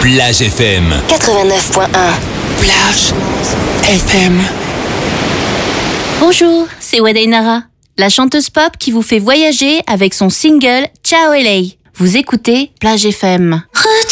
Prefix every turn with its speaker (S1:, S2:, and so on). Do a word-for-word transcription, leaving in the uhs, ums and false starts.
S1: Plage F M
S2: quatre-vingt-neuf point un.
S1: Plage F M.
S3: Bonjour, c'est Wadainara, la chanteuse pop qui vous fait voyager avec son single Ciao L A. Vous écoutez Plage F M.
S2: Retour